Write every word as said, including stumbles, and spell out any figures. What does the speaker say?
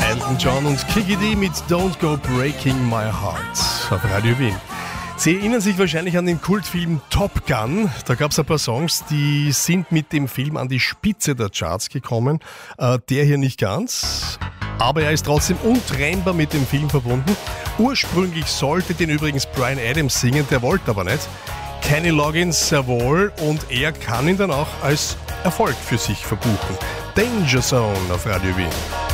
Elton John und Kiki D mit Don't Go Breaking My Heart auf Radio Wien. Sie erinnern sich wahrscheinlich an den Kultfilm Top Gun. Da gab es ein paar Songs, die sind mit dem Film an die Spitze der Charts gekommen. Äh, der hier nicht ganz, aber er ist trotzdem untrennbar mit dem Film verbunden. Ursprünglich sollte den übrigens Bryan Adams singen, der wollte aber nicht. Kenny Loggins sehr wohl und er kann ihn dann auch als Erfolg für sich verbuchen. Danger Zone auf Radio Wien.